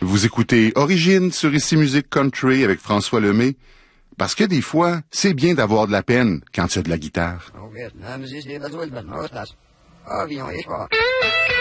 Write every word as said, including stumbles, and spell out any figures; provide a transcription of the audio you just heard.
Vous écoutez Origine sur Ici Musique Country avec François Lemay, parce que des fois, c'est bien d'avoir de la peine quand il y a de la guitare. Oh, Vietnam is the